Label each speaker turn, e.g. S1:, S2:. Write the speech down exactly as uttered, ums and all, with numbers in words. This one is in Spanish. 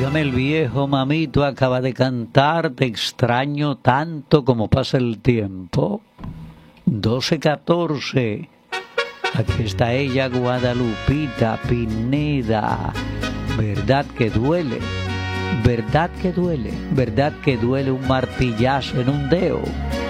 S1: Óigame, el viejo mamito acaba de cantar Te extraño tanto como pasa el tiempo. doce catorce. Aquí está ella, Guadalupita Pineda. Verdad que duele, verdad que duele, verdad que duele un martillazo en un dedo.